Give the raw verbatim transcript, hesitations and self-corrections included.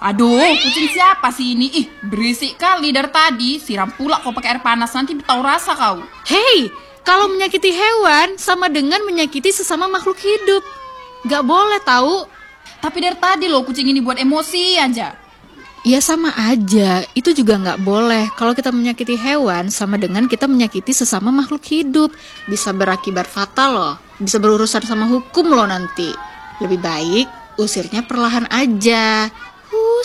Aduh, kucing siapa sih ini? Ih, berisik kali dari tadi. Siram pula kau pakai air panas, nanti tahu rasa kau. Hei, kalau menyakiti hewan sama dengan menyakiti sesama makhluk hidup. Gak boleh tahu. Tapi dari tadi loh kucing ini buat emosi aja. Ya sama aja, itu juga gak boleh. Kalau kita menyakiti hewan sama dengan kita menyakiti sesama makhluk hidup. Bisa berakibat fatal loh. Bisa berurusan sama hukum loh nanti. Lebih baik usirnya perlahan aja.